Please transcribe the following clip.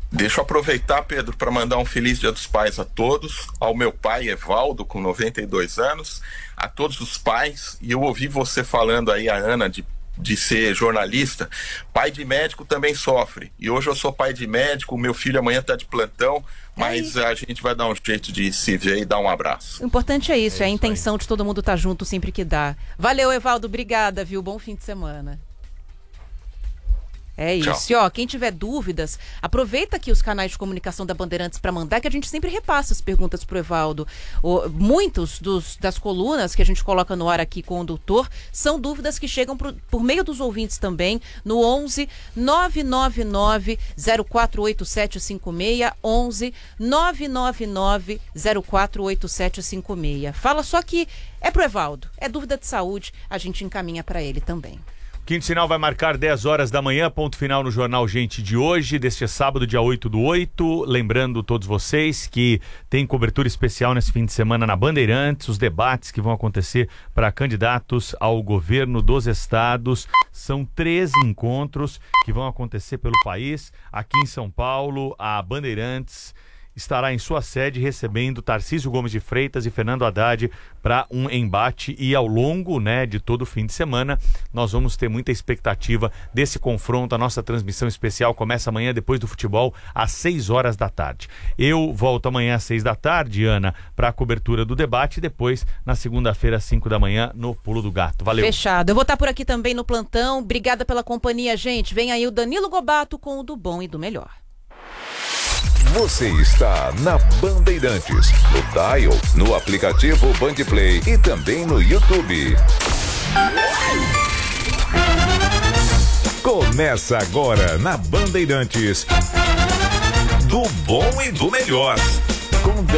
Deixa eu aproveitar, Pedro, para mandar um feliz Dia dos Pais a todos, ao meu pai, Evaldo, com 92 anos, a todos os pais, e eu ouvi você falando aí, a Ana, de ser jornalista. Pai de médico também sofre, e hoje eu sou pai de médico, meu filho amanhã está de plantão, mas a gente vai dar um jeito de se ver e dar um abraço. O importante é isso, é a intenção de todo mundo estar junto sempre que dá. Valeu, Evaldo, obrigada, viu? Bom fim de semana. É isso. Tchau. E ó, quem tiver dúvidas, aproveita aqui os canais de comunicação da Bandeirantes para mandar, que a gente sempre repassa as perguntas pro Evaldo. Muitos das colunas que a gente coloca no ar aqui com o doutor são dúvidas que chegam por meio dos ouvintes também, no 11 999 048756, 11 999 048756. Fala só que é pro Evaldo, é dúvida de saúde, a gente encaminha para ele também. Quinto Sinal vai marcar 10 horas da manhã, ponto final no Jornal Gente de hoje, deste sábado, dia 8/8. Lembrando todos vocês que tem cobertura especial nesse fim de semana na Bandeirantes, os debates que vão acontecer para candidatos ao governo dos estados. São 13 encontros que vão acontecer pelo país. Aqui em São Paulo, a Bandeirantes estará em sua sede recebendo Tarcísio Gomes de Freitas e Fernando Haddad para um embate, e ao longo, de todo o fim de semana nós vamos ter muita expectativa desse confronto. A nossa transmissão especial começa amanhã, depois do futebol, às 6 horas da tarde. Eu volto amanhã às 6 da tarde, Ana, para a cobertura do debate, e depois na segunda-feira às 5 da manhã no Pulo do Gato. Valeu. Fechado. Eu vou estar por aqui também no plantão. Obrigada pela companhia, gente. Vem aí o Danilo Gobato com o do bom e do melhor. Você está na Bandeirantes, no Dial, no aplicativo Bandplay e também no YouTube. Começa agora na Bandeirantes, do bom e do melhor, com